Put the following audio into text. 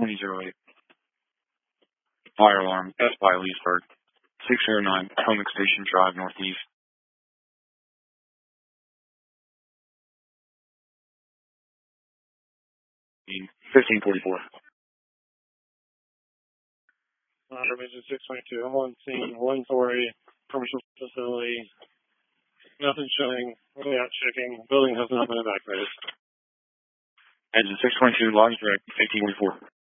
2008. Fire alarm, S by Leesburg. 609 Potomac Station Drive, Northeast. 1544. Division 622. I'm on scene. One-story commercial facility. Nothing showing. Really out checking. Building has not been evacuated. Engine 622, lodge direct, 1544.